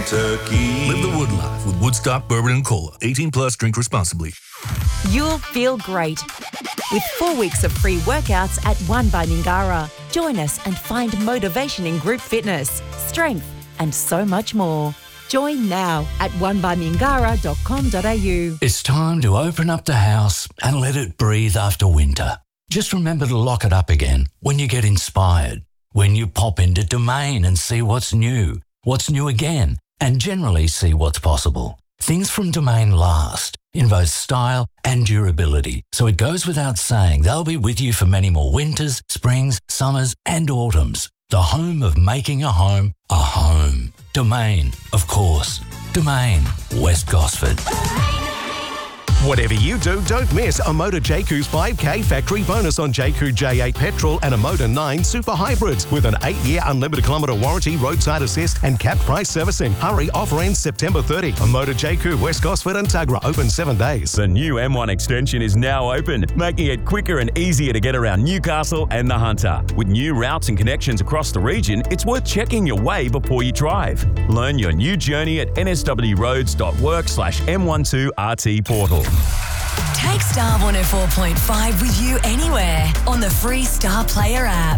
turkey. Live the Wood life with Woodstock Bourbon and Cola. 18 plus, drink responsibly. You'll feel great with 4 weeks of free workouts at One by Mingara. Join us and find motivation in group fitness, strength, and so much more. Join now at onebymingara.com.au. It's time to open up the house and let it breathe after winter. Just remember to lock it up again when you get inspired, when you pop into Domain and see what's new again, and generally see what's possible. Things from Domain last in both style and durability, so it goes without saying they'll be with you for many more winters, springs, summers and autumns. The home of making a home a home. Domain, of course. Domain, West Gosford. Whatever you do, don't miss a Motor JQ's 5K factory bonus on JQ J8 petrol and a Motor 9 super hybrids with an 8-year unlimited kilometre warranty, roadside assist and capped price servicing. Hurry, offer ends September 30. A Motor JQ, West Gosford and Tuggerah, open 7 days. The new M1 extension is now open, making it quicker and easier to get around Newcastle and the Hunter. With new routes and connections across the region, it's worth checking your way before you drive. Learn your new journey at nswroads.work/M12RT portal. Take Star 104.5 with you anywhere on the free Star Player app.